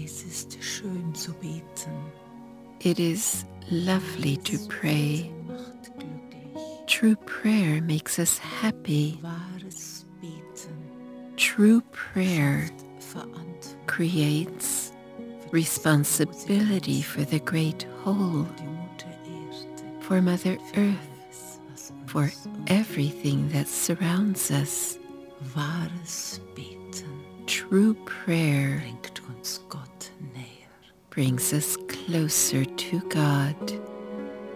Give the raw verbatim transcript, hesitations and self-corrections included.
Es ist schön zu beten. It is lovely to pray. Macht glücklich. True prayer makes us happy. Wahres Beten True prayer Verantwortung creates responsibility for the great whole, für die Mutter Erde, for Mother Earth, alles, was uns for umgibt. everything that surrounds us. Wahres Beten True prayer bringt uns Gott näher. brings us closer to God.